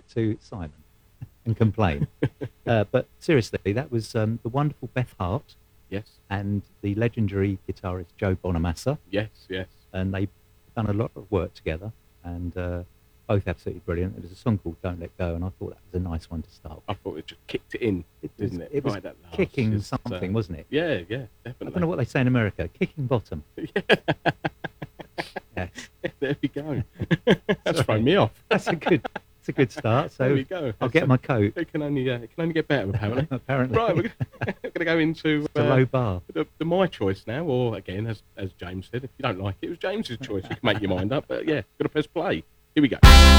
to Simon and complain. But seriously, that was the wonderful Beth Hart Yes, and the legendary guitarist Joe Bonamassa, yes, yes. and they've done a lot of work together, and both absolutely brilliant. There was a song called "Don't Let Go," and I thought that was a nice one to start I with. thought it just kicked it in, didn't it? It was Right at last. kicking Just, something, wasn't it? Yeah, yeah, I don't know definitely. what they say in America, kicking bottom. Yes, There we go. That's thrown me off. that's a good start. There So we go. I'll get my coat. It can only get better, apparently. Apparently, Right, we're going to go into it's a low bar. the my choice now, or again, as James said, if you don't like it, it was James's choice. You can make your mind up, but yeah, got to press play. Here we go.